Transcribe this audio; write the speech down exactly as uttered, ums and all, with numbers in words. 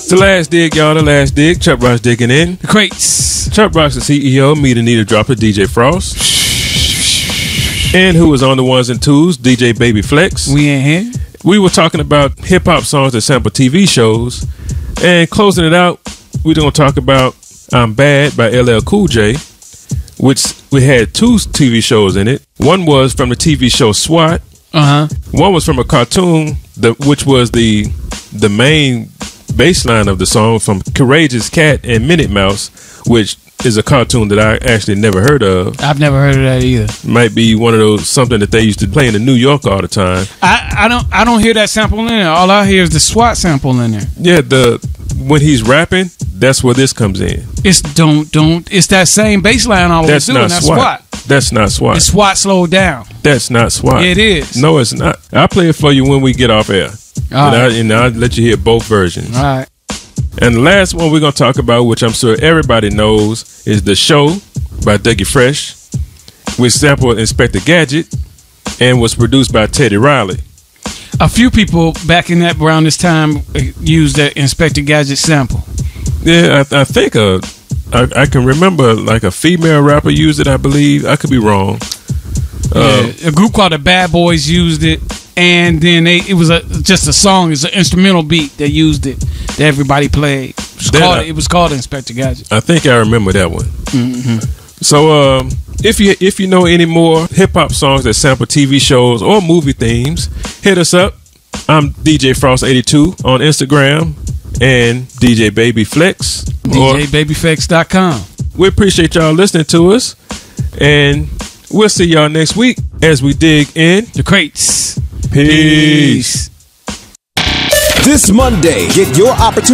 It's the last dig, y'all. The last dig. Chuck Rocks digging in. The crates. Chuck Rocks, the C E O. Me, the Need a Dropper, D J Frost. And who was on the ones and twos, D J Baby Flex. We in here. We were talking about hip hop songs that sample T V shows. And closing it out, we're going to talk about I'm Bad by L L Cool J, which we had two T V shows in it. One was from the T V show SWAT. Uh-huh. One was from a cartoon, the, which was the the main bass line of the song from Courageous Cat and Minute Mouse, which is a cartoon that I actually never heard of. I've never heard of that either. Might be one of those, something that they used to play in New York all the time. I, I don't I don't hear that sample in there. All I hear is the SWAT sample in there. Yeah, the when he's rapping, that's where this comes in. It's don't don't. It's that same bass line all the way That's through. not And that's SWAT. SWAT. That's not SWAT. It's SWAT slowed down. That's not SWAT. It is. No, it's not. I'll play it for you when we get off air. All and, right. I, and I'll let you hear both versions. All right. And the last one we're going to talk about, which I'm sure everybody knows, is The Show by Dougie Fresh, which sampled Inspector Gadget and was produced by Teddy Riley. A few people back in that around this time uh, used that Inspector Gadget sample. Yeah, I, I think uh, I, I can remember like a female rapper used it, I believe. I could be wrong. Uh, Yeah, a group called the Bad Boys used it, and then they it was a just a song. It's an instrumental beat that used it that everybody played. It was, Then called, I- it was called Inspector Gadget. I think I remember that one. Mm-hmm. So, um, if you if you know any more hip hop songs that sample T V shows or movie themes, hit us up. I'm D J Frost eighty-two on Instagram and D J Baby Flex. D J babyflex dot com. We appreciate y'all listening to us, and we'll see y'all next week as we dig in The crates. Peace. Peace. This Monday, get your opportunity